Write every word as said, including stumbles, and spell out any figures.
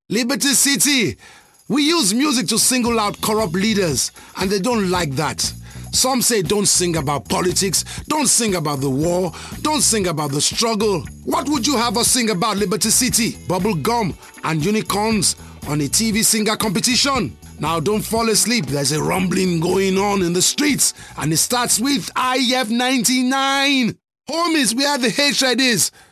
Liberty City. We use music to single out corrupt leaders, and they don't like that. Some say don't sing about politics, don't sing about the war, don't sing about the struggle. What would you have us sing about, Liberty City? Bubble gum and unicorns on a T V singer competition? Now don't fall asleep, there's a rumbling going on in the streets, and it starts with I F ninety-nine. Homies, where the hatred is,